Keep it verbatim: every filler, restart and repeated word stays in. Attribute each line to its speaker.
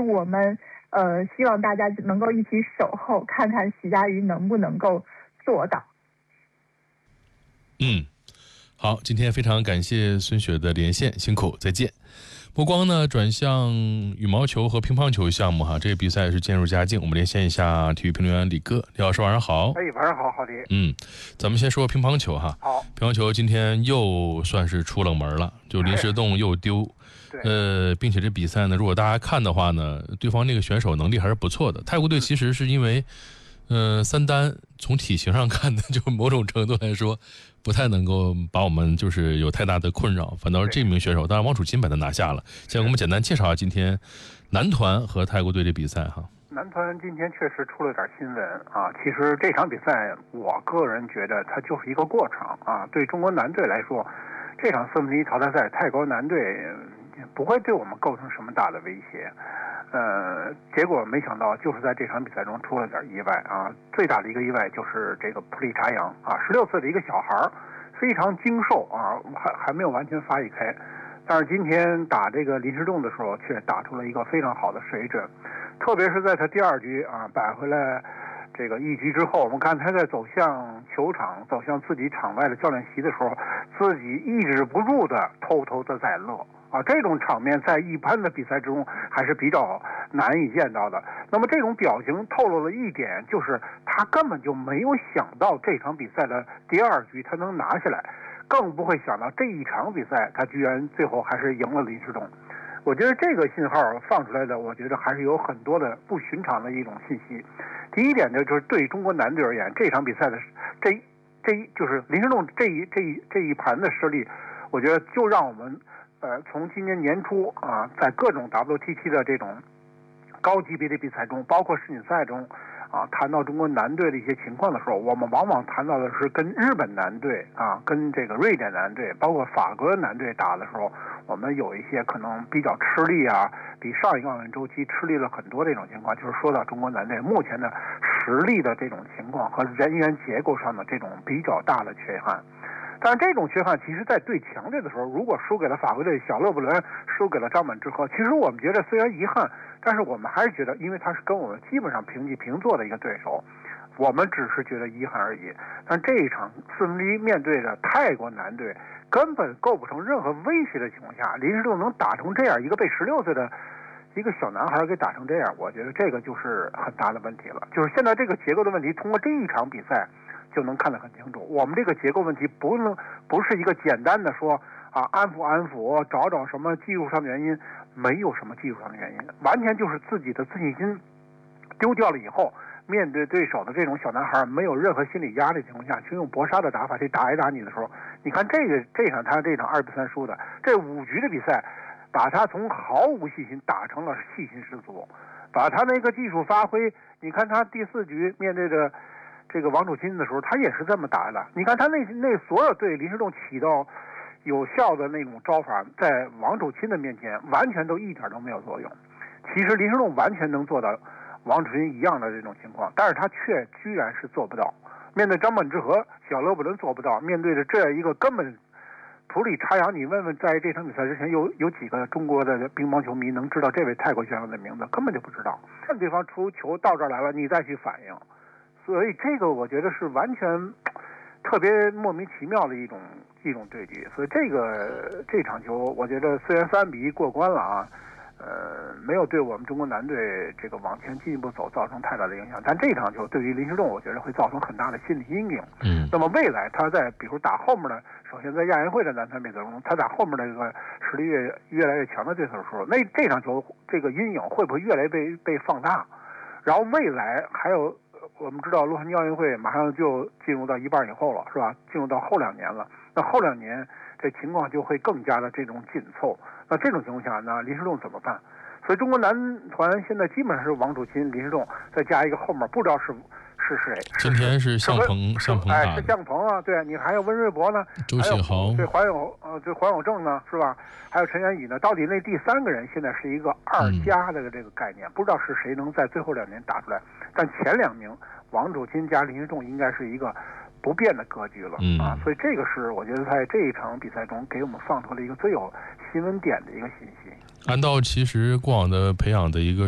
Speaker 1: 我们呃希望大家能够一起守候，看看许家瑜能不能够做到。
Speaker 2: 嗯，好，今天非常感谢孙雪的连线，辛苦，再见。目光呢转向羽毛球和乒乓球项目哈，这个比赛是渐入佳境。我们连线一下体育评论员李哥，李老师晚上好。
Speaker 3: 哎，晚上好，好的。
Speaker 2: 嗯，咱们先说乒乓球哈。
Speaker 3: 好，
Speaker 2: 乒乓球今天又算是出冷门了，就林诗栋又丢。
Speaker 3: 对。
Speaker 2: 呃，并且这比赛呢，如果大家看的话呢，对方那个选手能力还是不错的。泰国队其实是因为，嗯、呃，三单从体型上看呢，就某种程度来说。不太能够把我们就是有太大的困扰，反倒是这名选手，当然王楚钦把他拿下了。先给我们简单介绍一下今天男团和泰国队的比赛哈。
Speaker 3: 男团今天确实出了点新闻啊，其实这场比赛我个人觉得它就是一个过场啊。对中国男队来说，这场四分之一淘汰赛，泰国男队不会对我们构成什么大的威胁。呃，结果没想到就是在这场比赛中出了点意外啊！最大的一个意外就是这个普利查扬啊，十六岁的一个小孩，非常精瘦啊，还还没有完全发育开。但是今天打这个林诗栋的时候，却打出了一个非常好的水准，特别是在他第二局啊摆回来这个一局之后，我们看他在走向球场、走向自己场外的教练席的时候，自己抑制不住的偷偷的在乐。啊，这种场面在一般的比赛之中还是比较难以见到的。那么这种表情透露了一点，就是他根本就没有想到这场比赛的第二局他能拿下来，更不会想到这一场比赛他居然最后还是赢了林诗栋。我觉得这个信号放出来的，我觉得还是有很多的不寻常的一种信息。第一点呢，就是对中国男队而言，这场比赛的这这一就是林诗栋这一这一这一盘的失利，我觉得就让我们。呃，从今年年初啊，在各种 W T T 的这种高级别的比赛中，包括世锦赛中啊，谈到中国男队的一些情况的时候，我们往往谈到的是跟日本男队啊，跟这个瑞典男队，包括法国男队打的时候，我们有一些可能比较吃力啊，比上一个奥运周期吃力了很多这种情况。就是说到中国男队目前的实力的这种情况和人员结构上的这种比较大的缺憾。但是这种缺憾，其实在对强队的时候，如果输给了法国队小勒布伦，输给了张本智和，其实我们觉得虽然遗憾，但是我们还是觉得，因为他是跟我们基本上平起平坐的一个对手，我们只是觉得遗憾而已。但这一场四分之一面对着泰国男队，根本构不成任何威胁的情况下，林诗栋能打成这样，一个被十六岁的一个小男孩给打成这样，我觉得这个就是很大的问题了。就是现在这个结构的问题，通过这一场比赛就能看得很清楚。我们这个结构问题不能不是一个简单的说啊安抚安抚，找找什么技术上的原因，没有什么技术上的原因，完全就是自己的自信心丢掉了以后，面对对手的这种小男孩没有任何心理压力的情况下，去用搏杀的打法去打一打你的时候，你看这个这场他这场二比三输的这五局的比赛，把他从毫无信心打成了信心十足，把他那个技术发挥，你看他第四局面对着这个王楚钦的时候，他也是这么打的。你看他那那所有对林诗栋起到有效的那种招法，在王楚钦的面前完全都一点都没有作用。其实林诗栋完全能做到王楚钦一样的这种情况，但是他却居然是做不到。面对张本智和、小勒布伦做不到，面对着这一个根本普里查扬，你问问在这场比赛之前有有几个中国的乒乓球迷能知道这位泰国选手的名字？根本就不知道。看对方出球到这儿来了，你再去反应。所以这个我觉得是完全特别莫名其妙的一种一种对局。所以这个这场球，我觉得虽然三比一过关了啊，呃，没有对我们中国男队这个往前进一步走造成太大的影响，但这场球对于林诗栋，我觉得会造成很大的心理阴影。
Speaker 2: 嗯，
Speaker 3: 那么未来他在比如打后面的，首先在亚运会的男团比赛中，他打后面的这个实力越越来越强的对手的时候，那这场球这个阴影会不会越来越被被放大？然后未来还有。我们知道洛杉矶奥运会马上就进入到一半以后了，是吧？进入到后两年了，那后两年这情况就会更加的这种紧凑。那这种情况下呢，林诗栋怎么办？所以中国男团现在基本上是王楚钦、林诗栋，再加一个后面不知道是是谁。
Speaker 2: 今天是向鹏，向鹏打的，
Speaker 3: 哎，是向鹏啊，对，你还有温瑞博呢，
Speaker 2: 周启豪，
Speaker 3: 对，黄永呃，对黄永正呢，是吧？还有陈元宇呢，到底那第三个人现在是一个二加的这个概念，嗯、不知道是谁能在最后两年打出来。但前两名王楚钦加林诗栋应该是一个不变的格局了、
Speaker 2: 嗯、
Speaker 3: 啊，所以这个是我觉得在这一场比赛中给我们放出了一个最有新闻点的一个信息。
Speaker 2: 安道其实过往的培养的一个